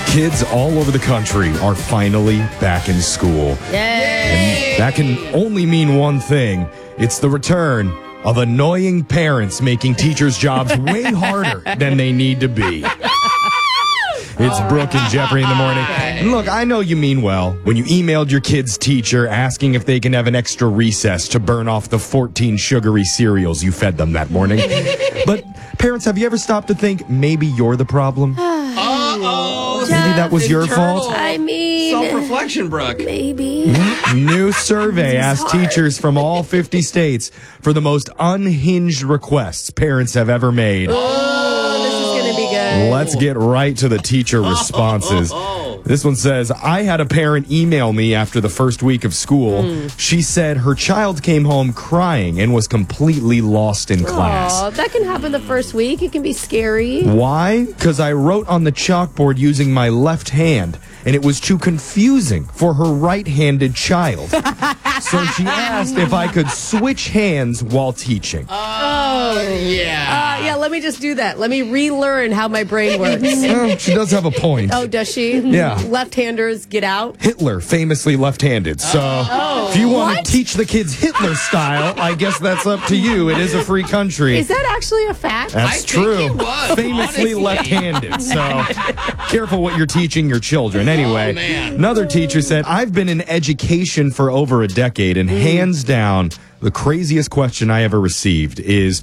Kids all over the country are finally back in school. Yay! And that can only mean one thing. It's the return of annoying parents making teachers' jobs way harder than they need to be. It's Brooke and Jeffrey in the morning. And look, I know you mean well when you emailed your kid's teacher asking if they can have an extra recess to burn off the 14 sugary cereals you fed them that morning. But parents, have you ever stopped to think maybe you're the problem? Maybe that was your fault? I mean, self-reflection, Brooke. maybe. New survey asked teachers from all 50 states for the most unhinged requests parents have ever made. Oh, this is going to be good. Let's get right to the teacher responses. This one says, I had a parent email me after the first week of school. She said her child came home crying and was completely lost in class. Aw, that can happen the first week. It can be scary. Why? Because I wrote on the chalkboard using my left hand, and it was too confusing for her right-handed child. So she asked if I could switch hands while teaching. Yeah, let me just do that. Let me relearn how my brain works. Well, she does have a point. Oh, does she? Yeah. Left-handers, get out. Hitler, famously left-handed. So if you want to teach the kids Hitler style, I guess that's up to you. It is a free country. Is that actually a fact? That's true. Famously left-handed. So careful what you're teaching your children. Anyway, another teacher said, I've been in education for over a decade, and hands down, the craziest question I ever received is,